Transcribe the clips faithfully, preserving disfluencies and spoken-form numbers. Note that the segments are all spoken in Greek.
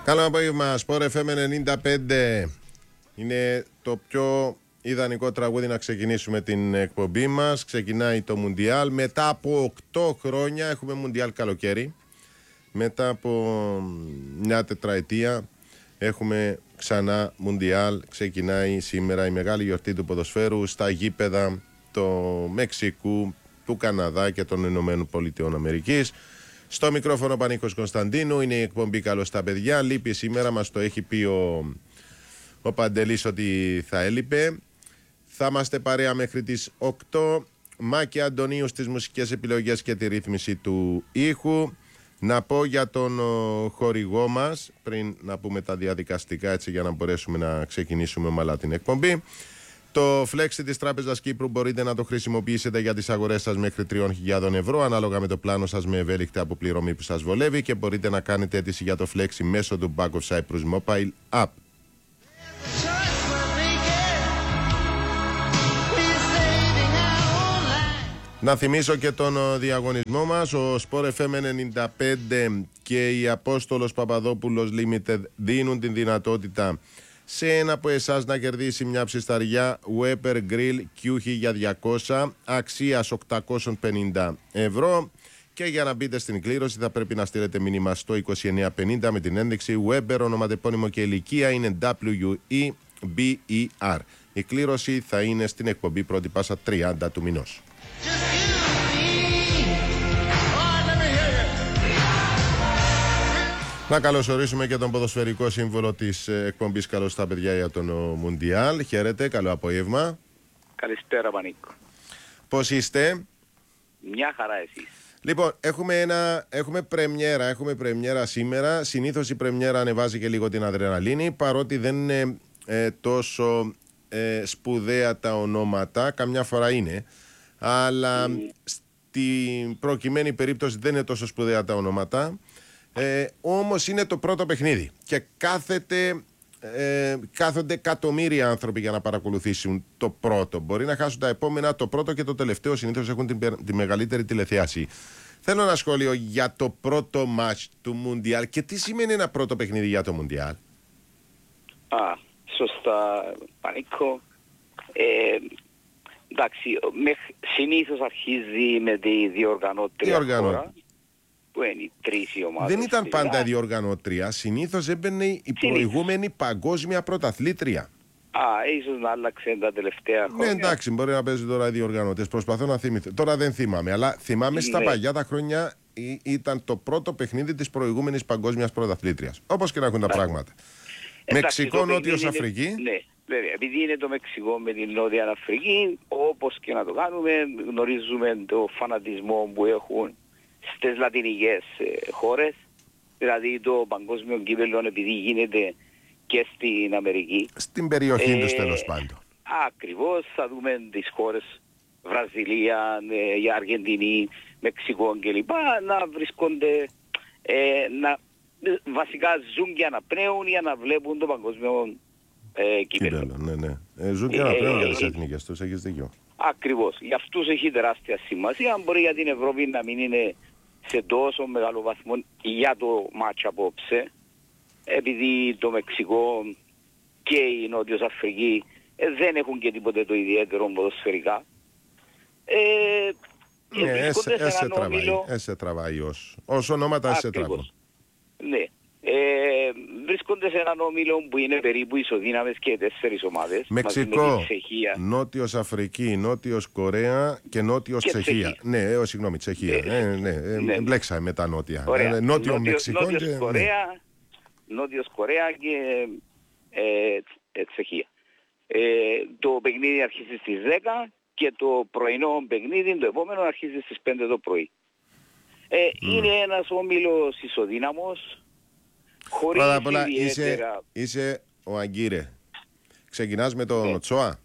Καλό απόγευμα, Sport εφ εμ ενενήντα πέντε. Είναι το πιο ιδανικό τραγούδι να ξεκινήσουμε την εκπομπή μας. Ξεκινάει το Μουντιάλ. Μετά από οκτώ χρόνια έχουμε Μουντιάλ καλοκαίρι. Μετά από μια τετραετία έχουμε ξανά Μουντιάλ. Ξεκινάει σήμερα η μεγάλη γιορτή του ποδοσφαίρου στα γήπεδα του Μεξικού, του Καναδά και των Ηνωμένων Πολιτειών Αμερικής. Στο μικρόφωνο Πανίκος Κωνσταντίνου, είναι η εκπομπή Καλώς στα παιδιά. Λείπει σήμερα, μας το έχει πει ο, ο Παντελής ότι θα έλειπε. Θα είμαστε παρέα μέχρι τις οκτώ. Μάκη Αντωνίου στις μουσικές επιλογές και τη ρύθμιση του ήχου. Να πω για τον ο, χορηγό μας, πριν να πούμε τα διαδικαστικά, έτσι για να μπορέσουμε να ξεκινήσουμε ομαλά την εκπομπή. Το Flexi της Τράπεζας Κύπρου μπορείτε να το χρησιμοποιήσετε για τις αγορές σας μέχρι τρεις χιλιάδες ευρώ, ανάλογα με το πλάνο σας, με ευέλικτη αποπληρωμή που σας βολεύει, και μπορείτε να κάνετε αίτηση για το Flexi μέσω του Bank of Cyprus Mobile App. Να θυμίσω και τον διαγωνισμό μας. Ο Sport εφ εμ ενενήντα πέντε και η Απόστολος Παπαδόπουλος Limited δίνουν την δυνατότητα σε ένα από εσάς να κερδίσει μια ψισταριά Weber Grill κιου χίλια διακόσια αξίας οκτακόσια πενήντα ευρώ, και για να μπείτε στην κλήρωση θα πρέπει να στείλετε μήνυμα στο είκοσι εννέα πενήντα με την ένδειξη Weber, ονοματεπώνυμο και ηλικία είναι ντάμπλιου ι μπι ι αρ. Η κλήρωση θα είναι στην εκπομπή πρώτη πάσα τριάντα του μηνός. Να καλωσορίσουμε και τον ποδοσφαιρικό σύμβολο της εκπομπής Καλώς στα παιδιά για τον Μουντιάλ. Χαίρετε, καλό απόγευμα. Καλησπέρα Πανίκο. Πώς είστε? Μια χαρά εσείς. Λοιπόν, έχουμε, ένα, έχουμε πρεμιέρα, έχουμε πρεμιέρα σήμερα. Συνήθως η πρεμιέρα ανεβάζει και λίγο την αδρεναλίνη, παρότι δεν είναι ε, τόσο ε, σπουδαία τα ονόματα, καμιά φορά είναι, αλλά mm. στην προκειμένη περίπτωση δεν είναι τόσο σπουδαία τα ονόματα. Ε, όμως είναι το πρώτο παιχνίδι και κάθεται, ε, κάθονται εκατομμύρια άνθρωποι για να παρακολουθήσουν το πρώτο. Μπορεί να χάσουν τα επόμενα, το πρώτο και το τελευταίο συνήθως έχουν την, τη μεγαλύτερη τηλεθέαση. Θέλω ένα σχόλιο για το πρώτο μάτς του Μουντιάλ και τι σημαίνει ένα πρώτο παιχνίδι για το Μουντιάλ. Α, σωστά Πανίκο. Ε, εντάξει, συνήθως αρχίζει με τη διοργανώτρια χώρα, που είναι οι τρεις οι ομάδες. Δεν ήταν πάντα διοργανώτρια, συνήθως έμπαινε η συνήθως. προηγούμενη παγκόσμια πρωταθλήτρια. Α, ίσως να άλλαξε τα τελευταία χρόνια. Ναι, εντάξει, μπορεί να παίζει τώρα οι διοργανώτες. Προσπαθώ να θυμηθώ. Τώρα δεν θυμάμαι, αλλά θυμάμαι ναι. Στα παλιά τα χρόνια ήταν το πρώτο παιχνίδι της προηγούμενης παγκόσμιας πρωταθλήτριας. Όπως και να έχουν τα πράγματα. Μεξικό, Νότιος Αφρική. Ναι, βέβαια. Επειδή είναι το Μεξικό με την Νότια Αφρική, όπως και να το κάνουμε, γνωρίζουμε το φανατισμό που έχουν στις λατινικές ε, χώρες, δηλαδή το παγκόσμιο κύπελλο επειδή γίνεται και στην Αμερική. Στην περιοχή ε, τους τέλος πάντων. Ακριβώς, θα δούμε τις χώρες Βραζιλία, ε, Αργεντινή, Μεξικό κλπ. Να βρίσκονται, ε, να, βασικά ζουν και αναπνέουν για να βλέπουν το παγκόσμιο ε, κύπελλο. Ναι, ναι. Ε, ζουν και αναπνέουν ε, για τις εθνικές τους, έχεις δίκιο. Ακριβώς, για αυτούς έχει τεράστια σημασία. Μπορεί για την Ευρώπη να μην είναι σε τόσο μεγάλο βαθμό για το μάτς απόψε, επειδή το Μεξικό και η Νότιος Αφρική ε, δεν έχουν και τίποτε το ιδιαίτερο ποδοσφαιρικά. Ε, ναι, έσε, έσε τραβάει, έσε τραβάει ως, ως ονόματα έσε τραβούν. Ναι. Ε, βρίσκονται σε έναν όμιλο που είναι περίπου ισοδύναμες και τέσσερις ομάδες. Μεξικό, Νότιος Αφρική, Νότιος Κορέα και Νότιος και Τσεχία. Τσεχία. Ναι, ε, όχι, Τσεχία. Ε, ε, ναι, ε, ναι. Μπλέξαμε με τα νότια. Ε, Νότιο, Νότιο Μεξικό Νότιος και... Κορέα, ναι. Νότιος Κορέα και ε, ε, Τσεχία. Ε, το παιχνίδι αρχίζει στις δέκα και το πρωινό παιχνίδι, το επόμενο, αρχίζει στις πέντε το πρωί. Ε, mm. Είναι ένας όμιλος ισοδύναμος. Πρώτα απ' όλα είσαι, είσαι ο Αγκύρε. Ξεκινάς με τον ναι. Τσόα.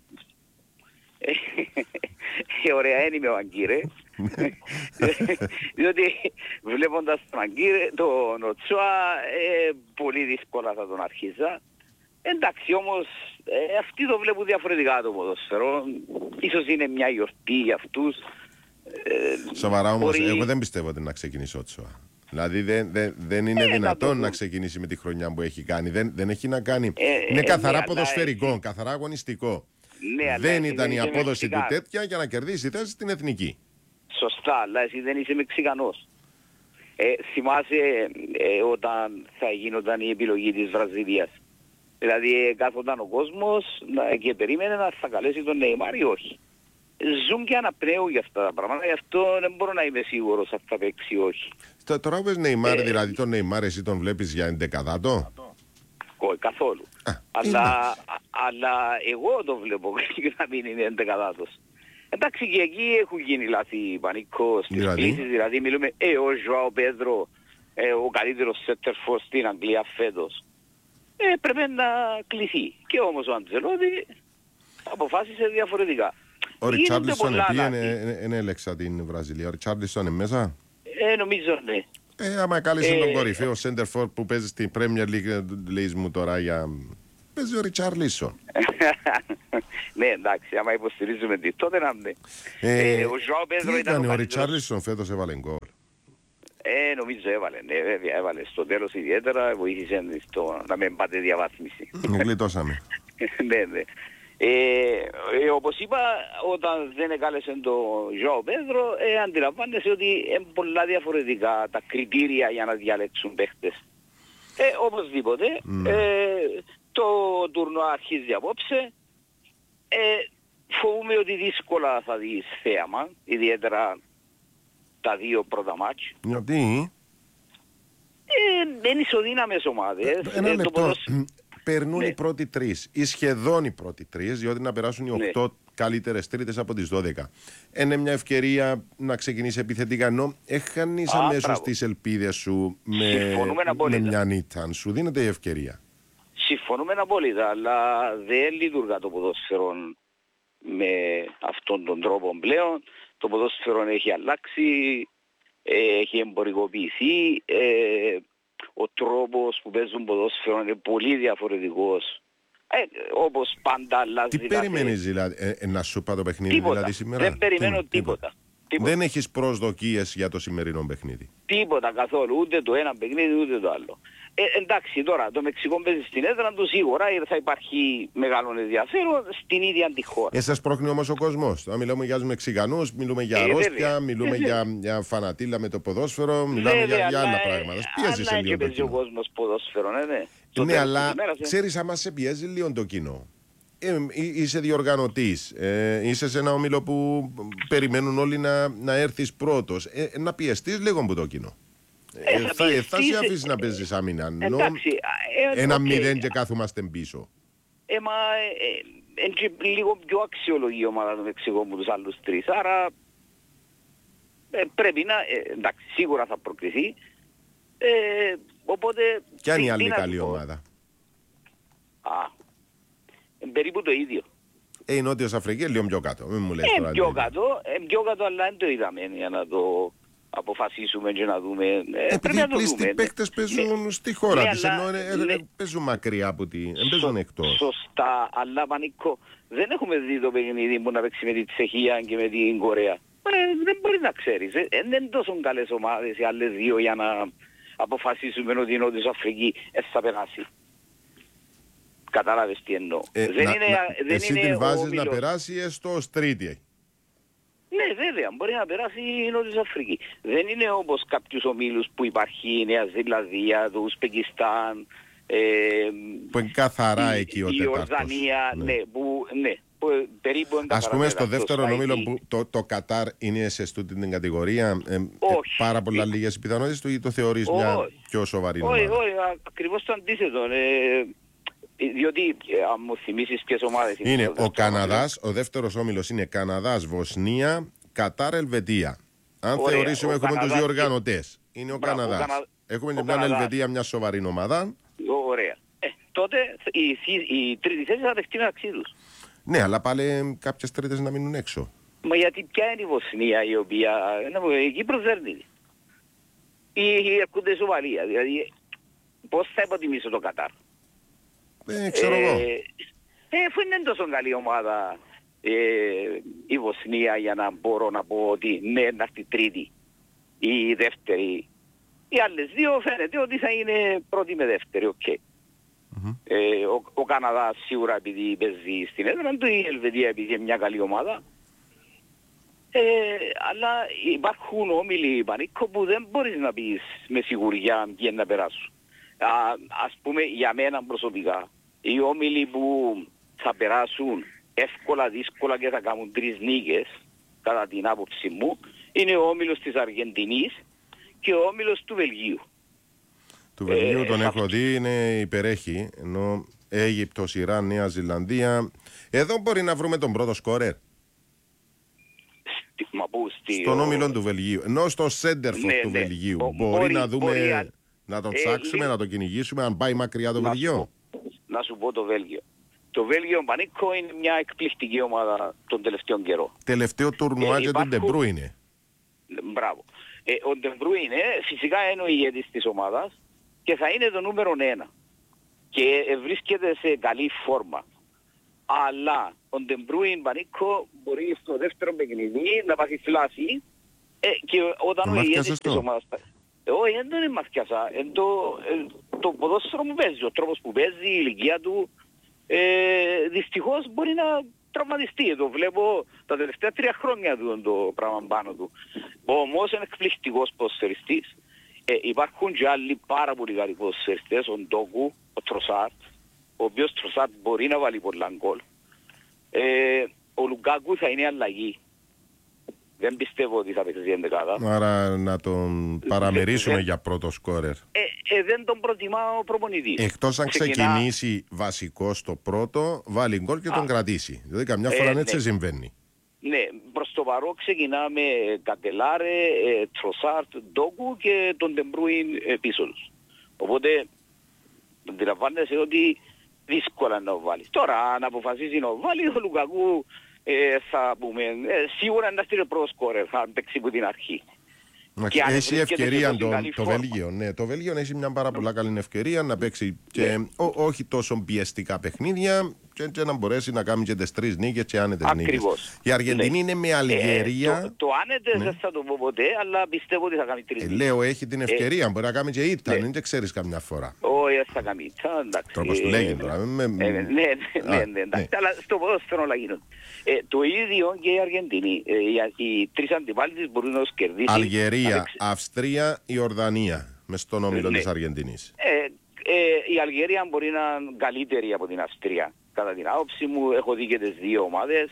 Ε, ωραία, δεν είμαι ο Αγκύρε. Διότι βλέποντας τον Αγκύρε, τον Τσόα, ε, πολύ δύσκολα θα τον αρχίζα. Εντάξει, όμως ε, αυτοί το βλέπουν διαφορετικά το ποδόσφαιρο. Ίσως είναι μια γιορτή για αυτούς. Ε, Σοβαρά όμως, μπορεί... εγώ δεν πιστεύω ότι να ξεκινήσω Τσόα. Δηλαδή δεν, δεν, δεν είναι Ε, δυνατόν να, να ξεκινήσει με τη χρονιά που έχει κάνει. Δεν, δεν έχει να κάνει. Ε, είναι ε, καθαρά ναι, ποδοσφαιρικό, αλλά, καθαρά αγωνιστικό. Ναι, δεν αλλά ήταν η είσαι απόδοση του Μεξικάνος. τέτοια για να κερδίσει θέση στην εθνική. Σωστά, αλλά εσύ δεν είσαι Μεξικανός. Ε, θυμάσαι ε, όταν θα γίνονταν η επιλογή της Βραζιλίας. Δηλαδή ε, κάθονταν ο κόσμος να, και περίμενε να θα καλέσει τον Νεϊμάρ ή όχι. Ζουν και αναπνέουν για αυτά τα πράγματα, γι' αυτό δεν μπορώ να είμαι σίγουρος αν θα παίξει ή όχι. Στο, τώρα που πες Νεϊμάρ, Ε, δηλαδή τον Νεϊμάρ εσύ τον βλέπεις για εντεκαδάτο. Κο- Καθόλου. Α, Αλλά, είναι. α- αλλά εγώ το βλέπω να μην είναι εντεκαδάτος. Εντάξει και εκεί έχουν γίνει λάθη πανικό στις Δηλαδή? κλήσεις, δηλαδή μιλούμε ε, ο Ζωάο Πέδρο, ε, ο καλύτερος σέντερφορ στην Αγγλία φέτος. Ε, πρέπει να κληθεί. Και όμως ο Αντζελότη αποφάσισε διαφορετικά. Ο Γίνονται Ριτσάρλισον πολλά επειδή λάθη. δεν έλεξα την Βραζιλία. Ο Ριτσάρλισον είναι μέσα. Ε, νομίζω ναι. Ε, άμα κάλεσε Ε, τον κορυφαίο center for που παίζει στην Premier League, λες μου τώρα για... Παίζει ο Ριτσάρλισον. Ναι, εντάξει, άμα υποστηρίζουμε τη τότε να είναι. Ε, Ε, ο Ζωάο Πέδρο τι ήταν έκανε ο ο καλύτερος. Ριτσάρλισον φέτος, έβαλε γκολ. Ε, νομίζω έβαλε, ναι, βέβαια, έβαλε στο τέλος ιδιαίτερα, βοήθησε στο, να μην πάτε διαβάθμιση. Γλιτώσαμε. Ναι, ναι. Ε, ε, όπως είπα, όταν δεν εκάλεσε τον Ζωάο Πέδρο, ε, αντιλαμβάνεσαι ότι είναι πολλά διαφορετικά τα κριτήρια για να διαλέξουν παίχτες. Ε, οπωσδήποτε, Ναι. ε, το τουρνουά αρχίζει απόψε. Ε, φοβούμαι ότι δύσκολα θα δεις θέαμα, ιδιαίτερα τα δύο πρώτα μάτς. Γιατί Ε, είναι ισοδύναμες ομάδες. ένα Ε, το λεπτό. ποδόσφαιρο- Περνούν Ναι. οι πρώτοι τρεις ή σχεδόν οι πρώτοι τρεις, διότι να περάσουν οι Ναι. οκτώ καλύτερες τρίτες από τις δώδεκα. Είναι μια ευκαιρία να ξεκινήσει επιθετικά, ενώ έχανεις Α, αμέσως μπράβο. τις ελπίδες σου με, Συμφωνούμε με απόλυτα. μια νύχτα. Σου δίνεται η ευκαιρία. Συμφωνούμε απόλυτα, αλλά δεν λειτουργά το ποδόσφαιρο με αυτόν τον τρόπο πλέον. Το ποδόσφαιρο έχει αλλάξει, ε, έχει εμπορικοποιηθεί, ε, ο τρόπος που παίζουν ποδόσφαιρο είναι πολύ διαφορετικός. Ε, όπως πάντα αλλάζει. Τι κάθε- περιμένεις δηλαδή, ε, ε, να σου είπα το παιχνίδι Τίποτα. δηλαδή σήμερα. Δεν περιμένω Τι- τίποτα. Τίποτα. Δεν έχεις προσδοκίες για το σημερινό παιχνίδι. Τίποτα καθόλου, ούτε το ένα παιχνίδι ούτε το άλλο. Ε, εντάξει, τώρα το Μεξικό παίζει στην έδρα του, σίγουρα θα υπάρχει μεγάλο ενδιαφέρον στην ίδια τη χώρα. Ε, σας πρόχνει όμως ο κόσμος. Τώρα μιλούμε για τους Μεξικανούς, μιλούμε για Ε, αρρώστια, βέβαια. μιλούμε Ε, για, για φανατήλα με το ποδόσφαιρο, μιλάμε Βέβαια, για, για άλλα αλλά, πράγματα. ε, Πιέζει σε αλλά λίγο και το παίζει ο κοινό. κόσμος ποδόσφαιρο, ναι, ναι. Στο Ναι, τέλος αλλά της ημέρας, ε. ξέρεις, άμα σε πιέζει λίγο το κοινό. Ε, εί- είσαι διοργανωτής, ε, είσαι σε ένα όμιλο που περιμένουν όλοι να, να έρθεις πρώτος. Ε, να πιεστείς λίγο από το κοινό. Ε, Ε, θα, θα ε, θα σε πιεστείς, αφήσει να ε, παίζεις άμυνα. Ενώ Εντάξει, ε, ένα οκ. μηδέν και κάθομαστε πίσω. Ε, μα ε, ε, είναι και λίγο πιο αξιολογή η ομάδα του Μεξικού από τους άλλους τρεις. Άρα ε, πρέπει να, ε, εντάξει, σίγουρα θα προκριθεί. Ε, οπότε... Ποια είναι η τι- άλλη τι να καλή σου πω. ομάδα? Α, ε, περίπου το ίδιο. Ε, η Νότιος Αφρική, λίγο πιο κάτω. Μην μου λες Ε, τώρα πιο το ίδιο. κάτω, ε, πιο κάτω, αλλά δεν το είδαμε για να το αποφασίσουμε και να δούμε. Ε, πρέπει Επειδή να οι το πλήστοι δούμε. παίκτες Ναι. παίζουν στη χώρα Ναι, της, αλλά- ενώ ε, ε, ναι. ε, παίζουν μακριά από τη... δεν παίζουν Σω- εκτός. Σωστά, αλλά Πανίκο, δεν έχουμε δει το παιχνίδι που να παίξει με τη Τσεχία και με την Κορέα. Ε, δεν μπορεί να ξέρεις. Ε, ε, δεν είναι τόσο καλές ομάδες οι άλλες δύο για να αποφασίσουμε ότι η Νότιος Αφρική ε, θα περάσει. Κατάλαβες τι εννοώ. Ε, δεν να- είναι, να- δεν εσύ είναι την ο βάζεις να όμιλος. περάσει έστω ως τρίτη. Ναι, βέβαια, μπορεί να περάσει η Νότιος Αφρική. Δεν είναι όπως κάποιους ομίλους που υπάρχει η Νέα Ζηλανδία, το Ουσπεκιστάν, ε, Που είναι καθαρά η, εκεί ο η τέταρτος. Ορδανία, Ναι. ναι, που, ναι, που ε, περίπου είναι Ας πούμε στο καθαρά δεύτερο τέταρτος, όμιλο θα που το, το Κατάρ είναι σε στούτη την κατηγορία, ε, ε, Όχι. πάρα πολλά λίγες πιθανότητες του ή το θεωρείς μια Όχι. πιο σοβαρή Όχι, ομάδα? όχι, α- ακριβώς το αντίθετο. Ε, διότι, ε, αν μου θυμίσεις ποιες ομάδες Είναι στο ο δεύτερο Καναδάς, ο δεύτερος όμιλος είναι Καναδάς, Βοσνία, Κατάρ, Ελβετία. Αν Ωραία, θεωρήσουμε ο έχουμε τους Καναδάς δύο και- οργανωτές. Είναι ο Μπράβο, ο Καναδάς. Κανα- Έχουμε ο και μια Καναδάς. Ελβετία, μια σοβαρή ομάδα. ομίλους. Ωραία. Ε, τότε η, θη- η τρίτη θέση θα δεχτεί μεταξύ τους. Ναι, αλλά πάλι κάποιες τρίτες να μείνουν έξω. Μα γιατί ποια είναι η Βοσνία η οποία... να πω, η Κύπρος δεν είναι. Ή ή έρχονται η Σοβαλία. Δηλαδή, πώς θα υποτιμήσω το Κατάρ. Δεν ξέρω εγώ. Ε, αφού είναι τόσο καλή ομάδα ε, η Βοσνία για να μπορώ να πω ότι ναι, να έρθει τρίτη ή δεύτερη Οι άλλες δύο φαίνεται ότι θα είναι πρώτη με δεύτερη, οκ. Okay. Mm-hmm. Ε, ο, ο Καναδάς σίγουρα επειδή παίζει στην έδρα του, η Ελβετία επειδή είναι μια καλή ομάδα. Ε, αλλά υπάρχουν όμιλοι, Πανίκο, που δεν μπορείς να πεις με σιγουριά ποιοι να περάσουν. Α, ας πούμε για μένα προσωπικά, οι όμιλοι που θα περάσουν εύκολα, δύσκολα και θα κάνουν τρεις νίκες, κατά την άποψη μου, είναι ο όμιλος της Αργεντινής και ο όμιλος του Βελγίου. Του Βελγίου ε, τον θα... έχω δει, είναι υπερέχει, ενώ Αίγυπτος, Ιράν, Νέα Ζηλανδία. Εδώ μπορεί να βρούμε τον πρώτο σκόρερ. Στη, μα πού, στη, Στον ο... όμιλο του Βελγίου. Ενώ στο σέντερφορ ναι, του ναι. Βελγίου. Ο, μπορεί, μπορεί να δούμε, μπορεί, να τον ε, ψάξουμε, ε, να τον κυνηγήσουμε, αν πάει μακριά το να Βελγίο. Σου, να σου πω το Βέλγιο. Το Βέλγιο, Πανίκο, είναι μια εκπληκτική ομάδα τον τελευταίο καιρό. Τελευταίο τουρνουά ε, για υπάρχουν... τον Ντεμπρού είναι. Μπράβο. Ε, ο Ντεμπρού είναι φυσικά είναι ο ηγέτης της ομάδας και θα είναι το νούμερο ένα. Και ε, βρίσκεται σε καλή φόρμα. Αλλά ο Ντεμπρούιν, Πανίκο, μπορεί στο δεύτερο παιχνίδι να παθυσλάσει ε, και όταν ο ηγέτης της ομάδας... Ε, όχι, δεν είναι μαθιάσα. Ε, το, ε, το ποδόσφαιρο που παίζει, ο τρόπος που παίζει, η ηλικία του, ε, δυστυχώς μπορεί να τραυματιστεί. Το βλέπω τα τελευταία τρία χρόνια του το πράγμα πάνω του. Όμως είναι εκπληκτικός ποδοσφαιριστής. Ε, υπάρχουν και άλλοι πάρα πολύ καλοί ποδοσφαιριστές, ο Ντόκου, ο Τροσάρτ, ο οποίος Τροσάρτ μπορεί να βάλει πολλά γκολ. Ε, ο Λουκάκου θα είναι αλλαγή. Δεν πιστεύω ότι θα παίξει την δεκάδα. Άρα να τον παραμερίσουμε δεν, για πρώτο σκόρερ. Ε, ε, δεν τον προτιμά ο προπονητής. Εκτός αν Ξεκινά... ξεκινήσει βασικό στο πρώτο, βάλει γκολ και Α, τον κρατήσει. Δηλαδή καμιά φορά ε, έτσι ναι. συμβαίνει. Ναι, προς το παρόν ξεκινά με Καντελάρε, ε, Τροσάρτ, Ντόκου και τον Ντεμπρούιν ε, πίσω τους. Οπότε αντιλαμβάνεσαι ότι δύσκολα να βάλει. Τώρα αν αποφασίζει να βάλει ο Λουκακού ε, θα πούμε ε, σίγουρα να στείλει πρώτο σκόρερ, θα παίξει από την αρχή. Έχει ευκαιρία το, το Βέλγιο. Ναι, το Βέλγιο έχει μια πάρα πολλά καλή ευκαιρία να παίξει και ναι. ό, όχι τόσο πιεστικά παιχνίδια και, και να μπορέσει να κάνει και τις τρεις νίκες και άνετες νίκες. Η Αργεντινή ναι. είναι με Αλγερία. Ε, το, το άνετες ναι. δεν θα το πω ποτέ, αλλά πιστεύω ότι θα κάνει τρεις ε, νίκες. Λέω έχει την ευκαιρία, ε, μπορεί να κάνει και ήττα, ναι. δεν ξέρεις καμιά φορά. Όχι, θα κάνει ήττα, εντάξει. Τρόπος του λέγει τώρα. Ναι, ναι, εντάξει, αλλά στο ποδόσφαιρο όλα γίνονται. Ε, το ίδιο και η Αργεντινή. Ε, οι, οι τρεις αντιπάλοι της μπορούν να τους κερδίσουν. Αλγερία, Αυστρία, Ιορδανία μες στον όμιλο ναι. της Αργεντινής. Ε, ε, η Αλγερία μπορεί να είναι καλύτερη από την Αυστρία. Κατά την άποψη μου έχω δει και τις δύο ομάδες.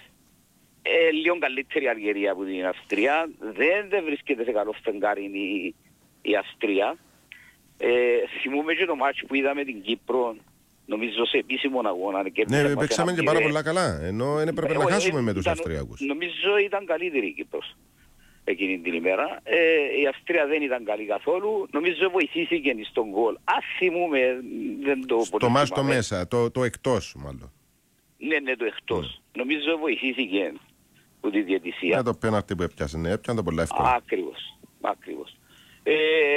Ε, λίγο καλύτερη η Αλγερία από την Αυστρία. Δεν, δεν βρίσκεται σε καλό φεγγάρι η, η Αυστρία. Ε, θυμούμε και το μάτσο που είδαμε την Κύπρο. Νομίζω σε επίσημο αγώνα. Ναι, παίξαμε και πάρα πολλά καλά. Ενώ έπρεπε ε, να ε, χάσουμε ε, με τους ήταν, Αυστριακούς. Νομίζω ήταν καλύτερη η Κύπρος εκείνη την ημέρα. Ε, η Αυστρία δεν ήταν καλή καθόλου. Νομίζω βοηθήθηκε στον γκολ. Ας θυμούμε, δεν το στο μάτς το μέσα, το, το εκτός μάλλον. Ναι, ναι, το εκτός. Mm. Νομίζω βοηθήθηκε από τη διαιτησία. Ναι, το πέναρτι που έπιασε, ναι, έπιανε το πολλά εύκολα. Ακριβώς, ακριβώς. Ε,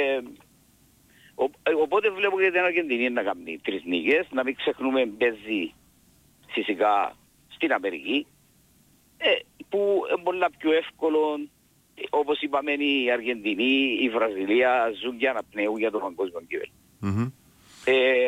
ο, οπότε βλέπω για την Αργεντινή να κάνει τρεις νίκες. Να μην ξεχνούμε παίζει φυσικά στην Αμερική. Ε, που είναι πολλά πιο εύκολο. Όπως είπαμε η Αργεντινή, η Βραζιλία ζουν και αναπνέουν για το παγκόσμιο κύπελλο. Mm-hmm. Ε,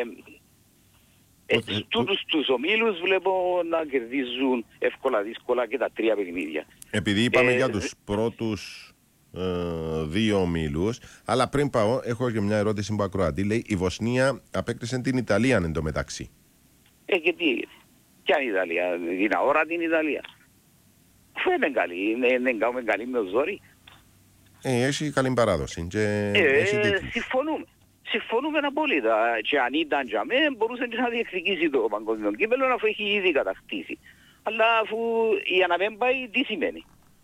ε, τούτους τους ομίλους βλέπω να κερδίζουν εύκολα δύσκολα και τα τρία παιχνίδια. Επειδή είπαμε ε, για τους πρώτους ε, δύο ομίλους, αλλά πριν πάω έχω και μια ερώτηση που ακροατή. Λέει η Βοσνία απέκτησε την Ιταλία εν τω μεταξύ. Ε, και τι, ποια είναι η Ιταλία, την αόρα την Ιταλία. Αφού είναι καλή, είναι, είναι καλή με το ζόρι. Ε, έχει καλή παράδοση και ε, έχει ε, συμφωνούμε. Συμφωνούμε απόλυτα. Και αν ήταν για μένα μπορούσε να διεκδικήσει το παγκόσμιο κύπελλο αφού έχει ήδη κατακτήσει. Αλλά αφού για να μην πάει, τι σημαίνει.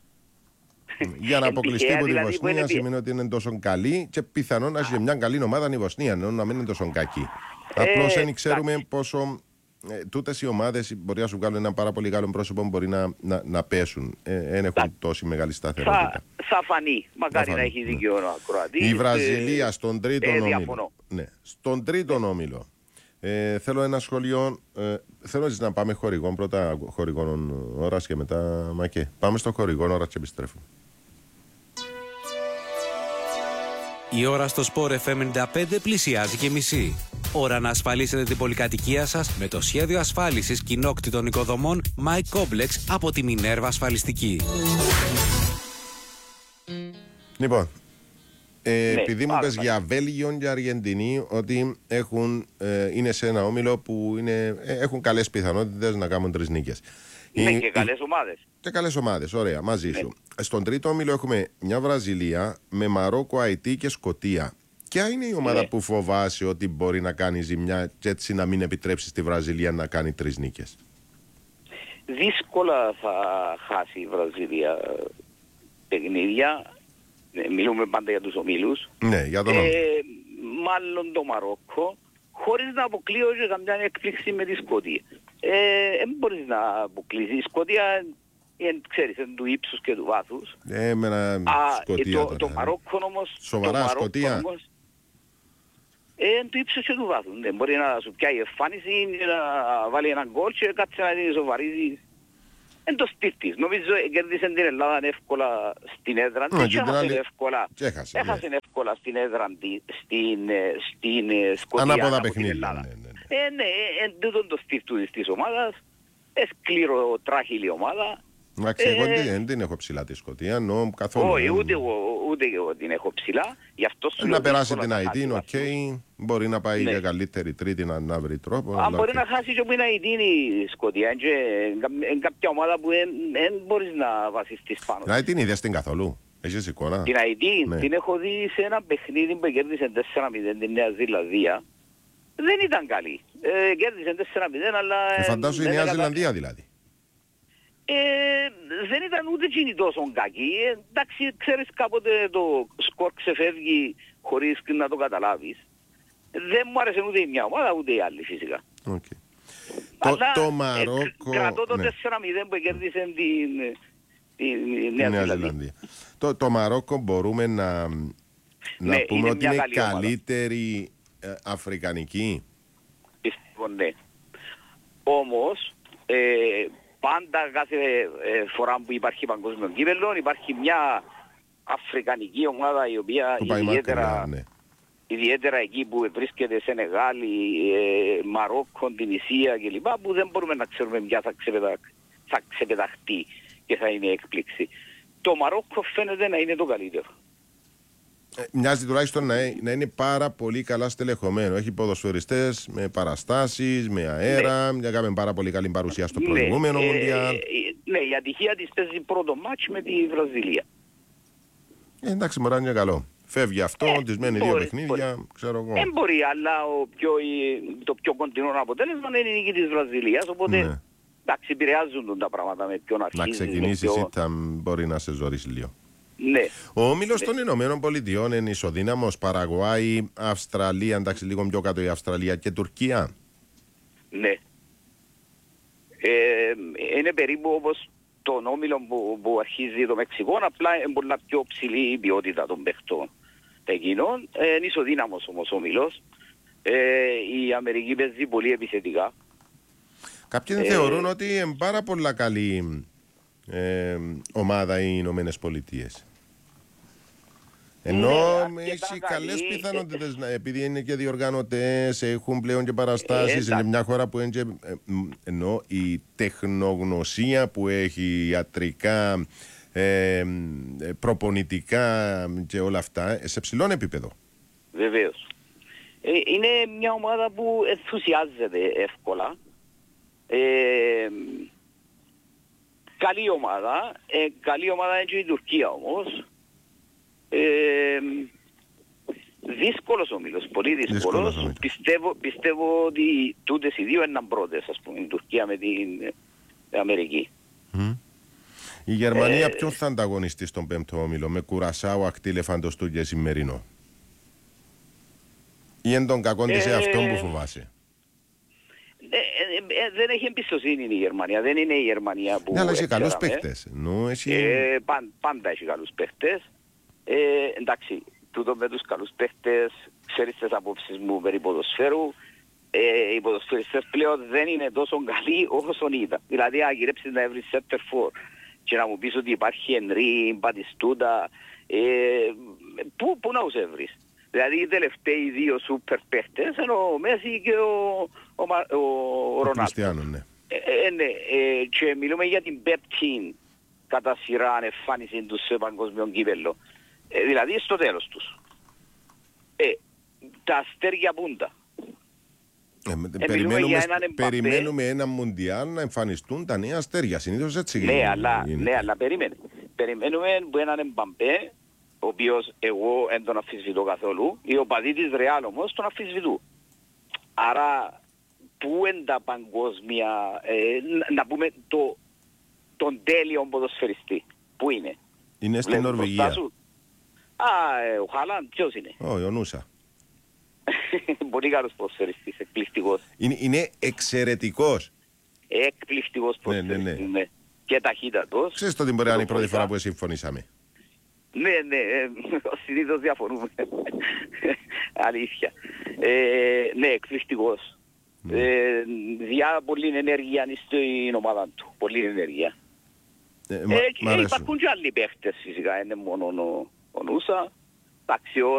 Για να αποκλειστεί από τη δηλαδή Βοσνία σημαίνει ότι είναι τόσο καλή και πιθανόν να έχει μια καλή ομάδα η Βοσνία, ενώ να μην είναι τόσο κακή. Ε, Απλώς δεν ξέρουμε εντάξει. πόσο ε, τούτες οι ομάδες μπορεί να σου βγάλουν ένα πάρα πολύ καλό πρόσωπο, μπορεί να, να, να πέσουν. Δεν ε, έχουν τόση μεγάλη σταθερότητα. Θα, θα φανεί. Μακάρι να έχει δίκιο ο ακροατής. Η Βραζιλία στον τρίτο ε, όμιλο. Ναι, στον τρίτο όμιλο. Ε, θέλω ένα σχολείο. Ε, θέλω να πάμε χορηγών πρώτα, χορηγών ώρας και μετά Μακέ. Πάμε στο χορηγών ώρας και επιστρέφουμε. Η ώρα στο Sport εφ εμ ενενήντα πέντε πλησιάζει και μισή. Ώρα να ασφαλίσετε την πολυκατοικία σας με το σχέδιο ασφάλισης κοινόκτητων οικοδομών My Complex από τη Minerva Ασφαλιστική. Λοιπόν, ε, Ναι, επειδή μου άρα, πες για Βέλγιο και Αργεντινή ότι έχουν, ε, είναι σε ένα όμιλο που είναι, ε, έχουν καλές πιθανότητες να κάνουν τρεις νίκες. Ναι, Η- και καλές ομάδες. Και καλές ομάδες, ωραία, μαζί Ναι. σου. Στον τρίτο όμιλο έχουμε μια Βραζιλία με Μαρόκο, Αϊτή και Σκωτία. Ποια είναι η ομάδα Ναι. που φοβάσαι ότι μπορεί να κάνει ζημιά και έτσι να μην επιτρέψει στη Βραζιλία να κάνει τρεις νίκες? Δύσκολα θα χάσει η Βραζιλία παιχνίδια. Ε, Μιλούμε πάντα για τους ομίλους. Ναι, για τον όμιλο. Ε, μάλλον το Μαρόκο, χωρίς να αποκλείω και καμιά έκπληξη με τη Σκωτία. Δεν ε, μπορείς να αποκλείσεις. Η Σκωτία, ε, ξέρεις, είναι του ύψους και του βάθους. Ε, εμένα Α, Σκωτία ε, το, τώρα. το Μαρόκο όμως... Σοβαρά, το Μαρόκο Σκωτία. όμως, ε, είναι του ύψους και του βάθους. Δεν μπορεί να σου πιάει εμφάνιση, να βάλει έναν γκολ και κάτσε να την σοβαρίζει. Είναι το στυλ της. Νομίζω ε, κέρδισε την Ελλάδα εύκολα στην έδρα. Ναι, Δεν και την έχασε άλλη- εύκολα. και έχασε, ναι. Έχασε εύκολα στην έδρα τη- στην, ε, στην ε, Σκωτία. Ανάποδα από την παιχνίδια, Ελλάδα. ναι, ναι, ναι. Ε, ναι, ε, εν τούτον το στυλ του της ομάδας. Ε, σκληρό τράχυλη ομάδα. Εντάξει, εγώ Ε, δεν- δεν την έχω ψηλά τη Σκωτία, νο, καθόλου. Όχι, Ε, ούτε εγώ, ούτε εγώ την έχω ψηλά. Γι' αυτό σου Να λέω περάσει δύσκολα την θα Αϊτή, χάσει είναι οκ. βαθμούς. Μπορεί να πάει Ναι. για καλύτερη τρίτη να, να βρει τρόπο. Αν αλλά μπορεί οκ. να χάσει και που είναι Αϊτή η Σκωτία, είναι κάποια ομάδα που δεν μπορείς να βασιστείς πάνω. Την Αϊτή την είδες την καθόλου? Έχεις εικόνα? Την Αϊτή Ναι. την έχω δει σε ένα παιχνίδι που κέρδισε τέσσερα μηδέν την Νέα Ζηλανδία. Δεν ήταν καλή. Ε, κέρδισε τέσσερα μηδέν, αλλά... Ε, φαντάσου η δεν Νέα έκανα- Ζηλανδία δηλαδή. Ε, δεν ήταν ούτε εκείνη τόσο κακή. Ε, εντάξει, ξέρεις κάποτε το σκορ ξεφεύγει χωρίς να το καταλάβεις. Δεν μου άρεσε ούτε η μια ομάδα ούτε η άλλη φυσικά. Οκ. Το, Αλλά, το ε, Μαρόκο. κρατώ το ναι, τέσσερα μηδέν που κέρδισε την, την η Νέα Νέα Ζηλανδία. Ζηλανδία. Το, το Μαρόκο μπορούμε να, να Ναι, πούμε είναι ότι μια είναι καλή ομάδα. καλύτερη ε, αφρικανική. Πιστεύω ναι. Όμως, ε, πάντα κάθε ε, φορά που υπάρχει παγκόσμιο κύπελλο υπάρχει μια αφρικανική ομάδα η οποία Που πάει ιδιαίτερα, μακριά, ναι. ιδιαίτερα εκεί που βρίσκεται Σενεγάλη, ε, Μαρόκο, την Ισία κλπ. Που δεν μπορούμε να ξέρουμε ποια θα, ξεπεταχ, θα ξεπεταχτεί και θα είναι έκπληξη. Το Μαρόκο φαίνεται να είναι το καλύτερο. Ε, μοιάζει τουλάχιστον να, ε- να είναι πάρα πολύ καλά στελεχωμένο. Έχει ποδοσφαιριστές με παραστάσεις, με αέρα. Μια κάνουμε πάρα πολύ καλή παρουσία στο προηγούμενο ε, Μουντιάλ. ε, ναι, η ατυχία της παίζει πρώτο μάτς με τη Βραζιλία. Ε, εντάξει, μωρά είναι καλό. Φεύγει αυτό, Ε, της μένει δύο μπορεί, παιχνίδια, ξέρω εγώ. Δεν μπορεί, αλλά ο πιο, το πιο κοντινό αποτέλεσμα είναι η νίκη της Βραζιλίας, οπότε Ναι. εντάξει, επηρεάζουν τα πράγματα με ποιον αρχίζει. Να ξεκινήσει με ποιον... ήταν μπορεί να σε ζωρίσει λίγο. Ναι. Ο όμιλος των Ηνωμένων Πολιτειών είναι ισοδύναμος. Παραγουάη, Αυστραλία, εντάξει λίγο πιο κάτω η Αυστραλία και Τουρκία. Ναι. Ε, είναι περίπου όπως τον όμιλο που, που αρχίζει το Μεξικό, απλά είναι πολλά πιο ψηλή η ποιότητα των παιχτών εκείνων. Ε, είναι ισοδύναμος όμως ο όμιλος. Ε, η Αμερική παίζει πολύ επιθετικά. Κάποιοι Ε, θεωρούν ότι είναι πάρα πολλά καλή ε, ομάδα οι Ηνωμένες Πολιτείες. Ενώ Ναι, έχει αρκετά καλές καλή. πιθανότητες, να- επειδή είναι και διοργανωτές, έχουν πλέον και παραστάσεις, Ε, είναι τα- μια χώρα που είναι και, ε, μ, ενώ η τεχνογνωσία που έχει ιατρικά, ε, ε, προπονητικά και όλα αυτά, ε, σε ψηλό επίπεδο. Βεβαίως. Ε, είναι μια ομάδα που ενθουσιάζεται εύκολα. Ε, καλή ομάδα. Ε, καλή ομάδα είναι και η Τουρκία όμως. Ε, δύσκολος όμιλος, πολύ δύσκολος. Δύσκολος όμιλος. Πιστεύω, πιστεύω ότι τούτες οι δύο είναι πρώτες, ας πούμε, η Τουρκία με την ε, Αμερική. Μμ. Η Γερμανία Ε, ποιον θα ανταγωνιστεί στον πέμπτο όμιλο, με Κουρασάο, Ακτή, Λεφαντοστού και Σημερινό? Ή είναι τον κακόν της Ε, εαυτόν που φοβάσαι? Ε, ε, ε, δεν έχει εμπιστοσύνη η Γερμανία, δεν είναι η Γερμανία που Ναι, αλλά έχει καλούς ξέραμε. παίκτες. Ενώ εσύ... Ε, παν- πάντα έχει καλούς παίχτες. Ε, εντάξει, τούτο με τους καλούς παίχτες, ξέρεις τις απόψεις μου περί ποδοσφαίρου. Ε, οι ποδοσφαιριστές πλέον δεν είναι τόσο καλοί όσο ήταν. Δηλαδή, αν γυρέψεις να βρεις center for και να μου πεις ότι υπάρχει Ενρή, Μπατιστούτα, ε, πού, πού να τους έβρεις. Δηλαδή οι τελευταίοι δύο σούπερ παίχτες είναι ο Μέση και ο, ο, ο, ο Ρονάλντο. Κριστιάνο, ναι. Ε, ε, ναι, ε, και μιλούμε για την πέπτη κατά σειρά εμφάνιση τους σε παγκοσμιόν κύπελλο. Ε, δηλαδή στο τέλος τους. Ε, τα αστέρια πούντα. Ε, ε, περιμένουμε, περιμένουμε ένα μουντιάλ να εμφανιστούν τα νέα αστέρια. Συνήθως έτσι ναι, γίνεται. Αλλά, ναι, αλλά περίμενε. Περιμένουμε που έναν Εμπαμπέ, ο οποίος εγώ δεν τον αφισβητώ καθόλου, οι οπαδοί της Ρεάλ όμως τον αφισβητούν. Άρα, πού είναι τα παγκόσμια, ε, να, να πούμε το, τον τέλειο ποδοσφαιριστή, πού είναι? Είναι στην Νορβηγία. Α, ε, ο Χάλαντ, ποιος είναι? Όχι, ο Νούσα. Πολύ καλός ποδοσφαιριστής, εκπληκτικός. Είναι, είναι εξαιρετικός. Εκπληκτικός ποδοσφαιριστής, ναι, ναι, ναι. ναι. Και ταχύτατος. Ξέρεις το την μπορεί να είναι η πρώτη φορά που συμφωνήσαμε. Ναι, ναι, ε, συνήθως διαφωνούμε. Αλήθεια. Ε, ναι, εκπληκτικός. Mm. Ε, διά πολλή ενέργεια στην ομάδα του. Πολλή ενέργεια. Ε, ε, μα, ε, υπάρχουν και άλλοι παίχτες φυσικά, είναι μόνο ο, ο Νούσα. Εντάξει,